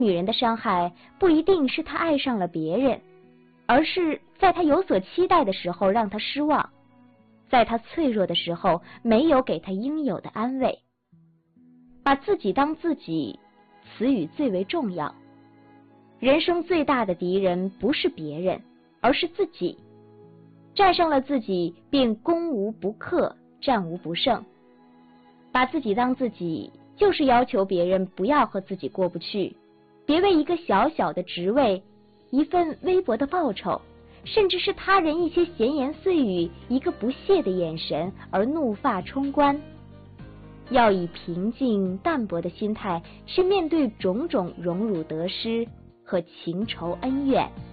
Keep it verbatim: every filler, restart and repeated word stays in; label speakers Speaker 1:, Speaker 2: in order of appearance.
Speaker 1: 女人的伤害不一定是她爱上了别人，而是在她有所期待的时候让她失望，在她脆弱的时候没有给她应有的安慰。把自己当自己，此语最为重要。人生最大的敌人不是别人，而是自己。战胜了自己，便攻无不克，战无不胜。把自己当自己，就是要求别人不要和自己过不去，别为一个小小的职位，一份微薄的报酬，甚至是他人一些闲言碎语，一个不屑的眼神而怒发冲冠。要以平静淡泊的心态去面对种种荣辱得失和情仇恩怨。